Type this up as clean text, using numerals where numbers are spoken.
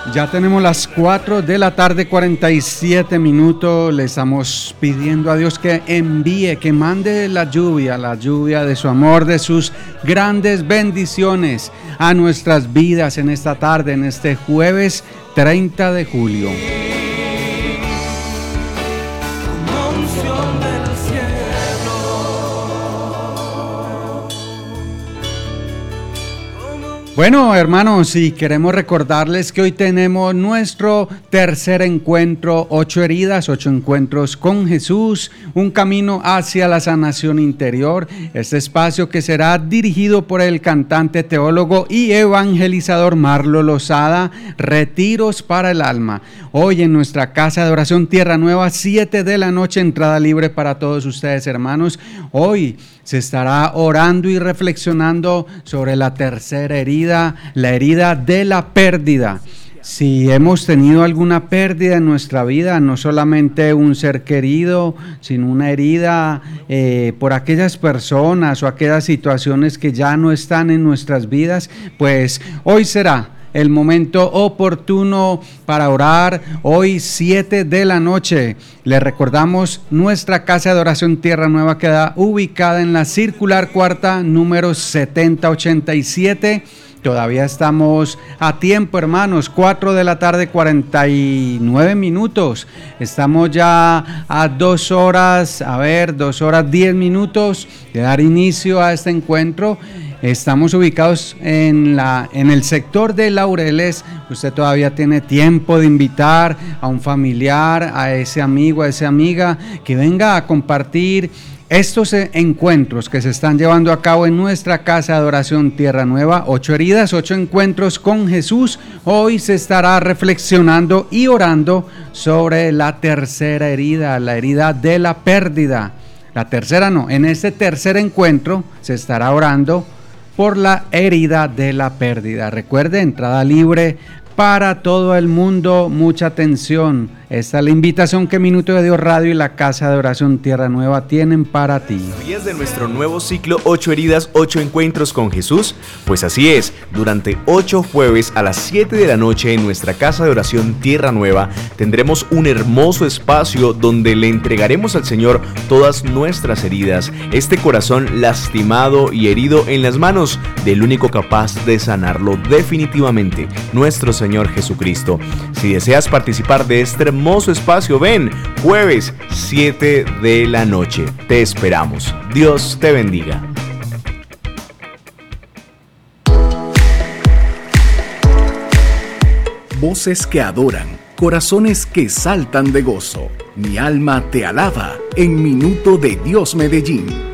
Ya tenemos las 4 de la tarde, 47 minutos. Le estamos pidiendo a Dios que envíe, que mande la lluvia de su amor, de sus grandes bendiciones a nuestras vidas en esta tarde, en este jueves 30 de julio. Bueno, hermanos, y queremos recordarles que hoy tenemos nuestro tercer encuentro, 8 heridas, 8 encuentros con Jesús, un camino hacia la sanación interior. Este espacio que será dirigido por el cantante, teólogo y evangelizador Marlo Lozada, Retiros para el Alma. Hoy en nuestra casa de oración Tierra Nueva, 7 de la noche, entrada libre para todos ustedes, hermanos. Hoy se estará orando y reflexionando sobre la tercera herida, la herida de la pérdida. Si hemos tenido alguna pérdida en nuestra vida, no solamente un ser querido, sino una herida por aquellas personas o aquellas situaciones que ya no están en nuestras vidas, pues hoy será el momento oportuno para orar. Hoy 7 de la noche. Les recordamos, nuestra casa de oración Tierra Nueva queda ubicada en la circular cuarta, número 7087. Todavía estamos a tiempo, hermanos. 4 de la tarde, 49 minutos. Estamos ya a 2 horas 10 minutos de dar inicio a este encuentro. Estamos ubicados en el sector de Laureles. Usted todavía tiene tiempo de invitar a un familiar, a ese amigo, a esa amiga, que venga a compartir estos encuentros que se están llevando a cabo en nuestra casa de adoración Tierra Nueva. 8 heridas, 8 encuentros con Jesús. Hoy se estará reflexionando y orando sobre la tercera herida, la herida de la pérdida. La tercera no, en este tercer encuentro se estará orando por la herida de la pérdida. Recuerde, entrada libre para todo el mundo, mucha atención. Esta es la invitación que Minuto de Dios Radio y la Casa de Oración Tierra Nueva tienen para ti. ¿Sabías de nuestro nuevo ciclo 8 heridas, 8 encuentros con Jesús? Pues así es, durante 8 jueves a las 7 de la noche en nuestra Casa de Oración Tierra Nueva tendremos un hermoso espacio donde le entregaremos al Señor todas nuestras heridas, este corazón lastimado y herido en las manos del único capaz de sanarlo definitivamente, nuestro Señor Jesucristo. Si deseas participar de este hermoso espacio, ven, jueves 7 de la noche. Te esperamos. Dios te bendiga. Voces que adoran, corazones que saltan de gozo. Mi alma te alaba en Minuto de Dios Medellín.